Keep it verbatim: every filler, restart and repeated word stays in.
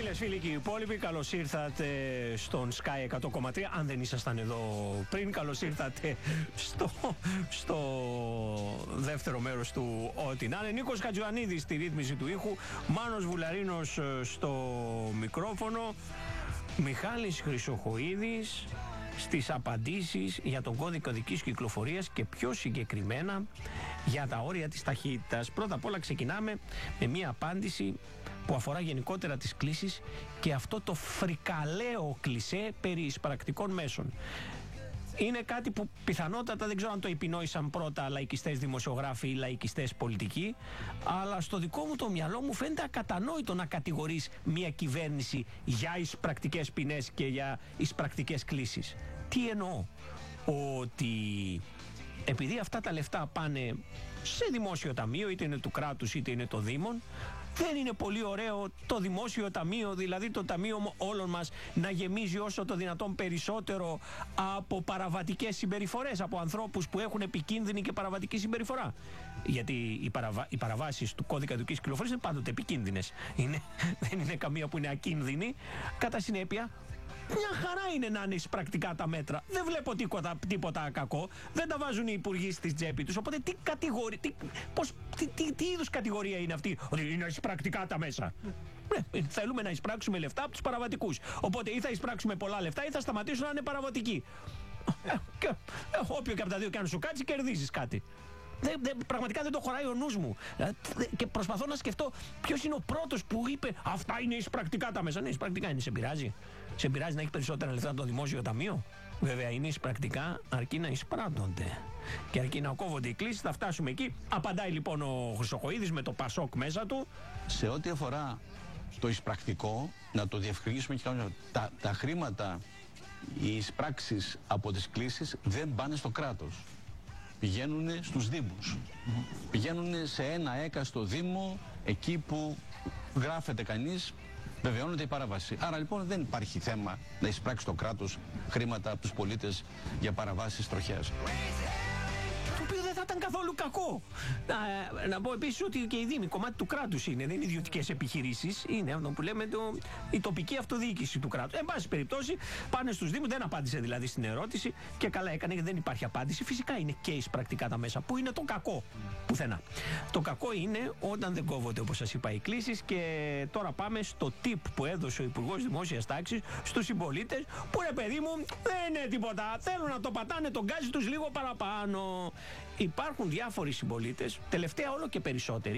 Φίλες, φίλοι και οι υπόλοιποι, καλώς ήρθατε στον Sky εκατό κόμμα τρία. Αν δεν ήσασταν εδώ πριν, καλώς ήρθατε στο, στο δεύτερο μέρος του Ό,τι να είναι. Νίκος Χατζιωαννίδης στη ρύθμιση του ήχου, Μάνος Βουλαρίνος στο μικρόφωνο, Μιχάλης Χρυσοχοΐδης στις απαντήσεις για τον κώδικα οδικής κυκλοφορίας και πιο συγκεκριμένα για τα όρια της ταχύτητας. Πρώτα απ' όλα ξεκινάμε με μία απάντηση που αφορά γενικότερα τις κλήσεις και αυτό το φρικαλαίο κλισέ περί εισπρακτικών μέσων. Είναι κάτι που πιθανότατα δεν ξέρω αν το επινόησαν πρώτα λαϊκιστές δημοσιογράφοι ή λαϊκιστές πολιτικοί, αλλά στο δικό μου το μυαλό μου φαίνεται ακατανόητο να κατηγορείς μια κυβέρνηση για εισπρακτικές ποινές και για εισπρακτικές κλήσεις. Τι εννοώ? Ότι επειδή αυτά τα λεφτά πάνε σε δημόσιο ταμείο, είτε είναι του κράτους είτε είναι το Δήμων, δεν είναι πολύ ωραίο το δημόσιο ταμείο, δηλαδή το ταμείο όλων μας, να γεμίζει όσο το δυνατόν περισσότερο από παραβατικές συμπεριφορές, από ανθρώπους που έχουν επικίνδυνη και παραβατική συμπεριφορά. Γιατί οι, παραβα... οι παραβάσεις του κώδικα οδικής κυκλοφορίας είναι πάντοτε επικίνδυνες. Είναι... δεν είναι καμία που είναι ακίνδυνη. Κατά συνέπεια, μια χαρά είναι να είναι εισπρακτικά τα μέτρα. Δεν βλέπω τίποτα, τίποτα κακό. Δεν τα βάζουν οι υπουργοί στη τσέπη τους. Οπότε τι κατηγορία, τι, πώς, τι, τι, τι είδους κατηγορία είναι αυτή? Ότι είναι εισπρακτικά τα μέσα. Ναι, θέλουμε να εισπράξουμε λεφτά από τους παραβατικούς. Οπότε ή θα εισπράξουμε πολλά λεφτά ή θα σταματήσουν να είναι παραβατικοί. Ε, και, ε, όποιο και από τα δύο και αν σου κάτσει, κερδίζεις κάτι. Δεν, δεν, πραγματικά δεν το χωράει ο νους μου. Και προσπαθώ να σκεφτώ ποιος είναι ο πρώτος που είπε αυτά είναι εισπρακτικά τα μέσα. Ναι, εισπρακτικά είναι. Σε πειράζει? Σε πειράζει να έχει περισσότερα λεφτά από το δημόσιο ταμείο? Βέβαια είναι εισπρακτικά αρκεί να εισπράττονται και αρκεί να κόβονται οι κλήσεις. Θα φτάσουμε εκεί. Απαντάει λοιπόν ο Χρυσοχοΐδης με το Πασόκ μέσα του. Σε ό,τι αφορά το εισπρακτικό, να το διευκρινίσουμε και κάνουμε, τα, τα χρήματα, οι εισπράξεις από τις κλήσεις δεν πάνε στο κράτος. Πηγαίνουν στους δήμους. Mm-hmm. Πηγαίνουν σε ένα έκαστο δήμο, εκεί που γράφεται κανείς, βεβαιώνεται η παράβαση. Άρα λοιπόν δεν υπάρχει θέμα να εισπράξει το κράτος χρήματα από τους πολίτες για παραβάσεις τροχέας. Το οποίο δεν θα ήταν καθόλου κακό. Να, να πω επίσης ότι και οι δήμοι κομμάτι του κράτους είναι, δεν είναι ιδιωτικές επιχειρήσεις. Είναι αυτό που λέμε το, η τοπική αυτοδιοίκηση του κράτους. Εν πάση περιπτώσει, πάνε στους δήμους. Δεν απάντησε δηλαδή στην ερώτηση και καλά έκανε, γιατί δεν υπάρχει απάντηση. Φυσικά είναι και εισπρακτικά τα μέσα. Πού είναι το κακό? Πουθενά. Το κακό είναι όταν δεν κόβονται, όπως σας είπα, οι κλήσεις. Και τώρα πάμε στο tip που έδωσε ο Υπουργός Δημόσιας Τάξης στους συμπολίτες, που ρε παιδί μου δεν είναι τίποτα. Θέλουν να το πατάνε τον γκάζι τους λίγο παραπάνω. Υπάρχουν διάφοροι συμπολίτες, τελευταία όλο και περισσότεροι,